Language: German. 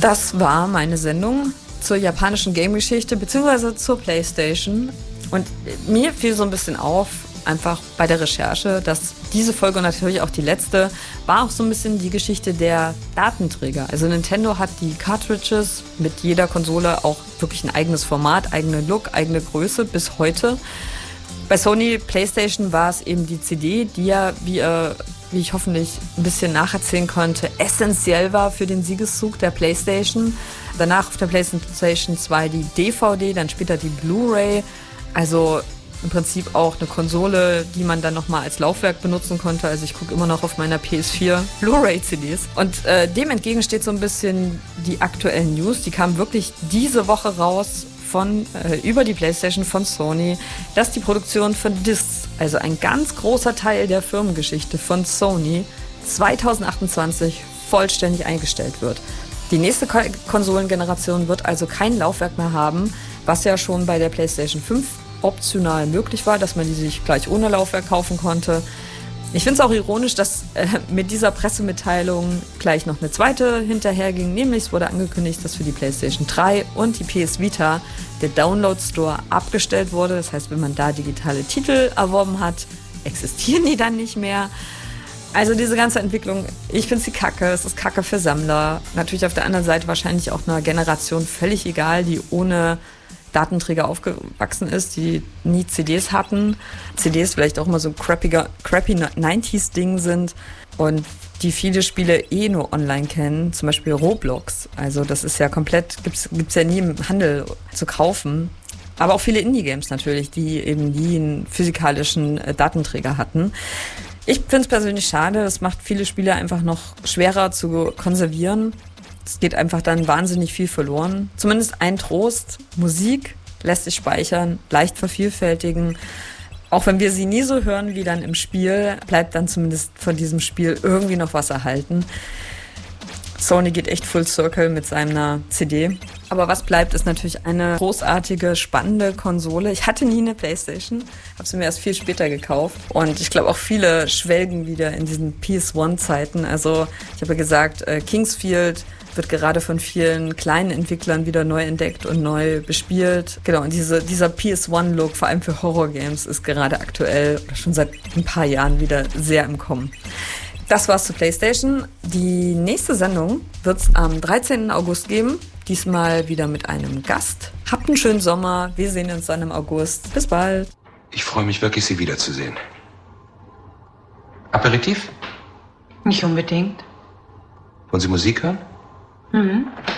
Das war meine Sendung zur japanischen Game-Geschichte bzw. zur PlayStation. Und mir fiel so ein bisschen auf, einfach bei der Recherche, dass diese Folge und natürlich auch die letzte war auch so ein bisschen die Geschichte der Datenträger. Also Nintendo hat die Cartridges mit jeder Konsole auch wirklich ein eigenes Format, eigene Look, eigene Größe bis heute. Bei Sony PlayStation war es eben die CD, die ja, wie ich hoffentlich ein bisschen nacherzählen konnte, essentiell war für den Siegeszug der PlayStation. Danach auf der PlayStation 2 die DVD, dann später die Blu-ray. Also im Prinzip auch eine Konsole, die man dann nochmal als Laufwerk benutzen konnte. Also ich gucke immer noch auf meiner PS4 Blu-ray-CDs. Und dem entgegen steht so ein bisschen die aktuellen News. Die kamen wirklich diese Woche raus über die PlayStation von Sony, dass die Produktion von Discs, also ein ganz großer Teil der Firmengeschichte von Sony, 2028 vollständig eingestellt wird. Die nächste Konsolengeneration wird also kein Laufwerk mehr haben, was ja schon bei der PlayStation 5 optional möglich war, dass man die sich gleich ohne Laufwerk kaufen konnte. Ich finde es auch ironisch, dass mit dieser Pressemitteilung gleich noch eine zweite hinterherging, nämlich es wurde angekündigt, dass für die PlayStation 3 und die PS Vita der Download Store abgestellt wurde. Das heißt, wenn man da digitale Titel erworben hat, existieren die dann nicht mehr. Also diese ganze Entwicklung, ich finde sie kacke, es ist kacke für Sammler. Natürlich auf der anderen Seite wahrscheinlich auch einer Generation völlig egal, die ohne Datenträger aufgewachsen ist, die nie CDs hatten. CDs vielleicht auch immer so ein crappy 90s-Ding sind und die viele Spiele nur online kennen, zum Beispiel Roblox. Also das ist ja komplett, gibt's ja nie im Handel zu kaufen. Aber auch viele Indie-Games natürlich, die eben nie einen physikalischen Datenträger hatten. Ich finde es persönlich schade, das macht viele Spiele einfach noch schwerer zu konservieren. Es geht einfach dann wahnsinnig viel verloren. Zumindest ein Trost, Musik lässt sich speichern, leicht vervielfältigen. Auch wenn wir sie nie so hören wie dann im Spiel, bleibt dann zumindest von diesem Spiel irgendwie noch was erhalten. Sony geht echt full circle mit seiner CD. Aber was bleibt, ist natürlich eine großartige, spannende Konsole. Ich hatte nie eine PlayStation, habe sie mir erst viel später gekauft. Und ich glaube auch viele schwelgen wieder in diesen PS1-Zeiten. Also ich habe ja gesagt, Kingsfield wird gerade von vielen kleinen Entwicklern wieder neu entdeckt und neu bespielt. Genau, und dieser PS1-Look, vor allem für Horror-Games, ist gerade aktuell oder schon seit ein paar Jahren wieder sehr im Kommen. Das war's zur PlayStation. Die nächste Sendung wird's am 13. August geben. Diesmal wieder mit einem Gast. Habt einen schönen Sommer. Wir sehen uns dann im August. Bis bald. Ich freue mich wirklich, Sie wiederzusehen. Aperitif? Nicht unbedingt. Wollen Sie Musik hören? Mhm.